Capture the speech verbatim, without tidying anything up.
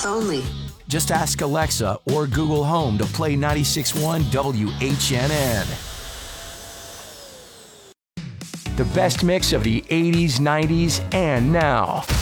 gas only. Just ask Alexa or Google Home to play ninety-six point one W H N N. The best mix of the eighties, nineties, and now.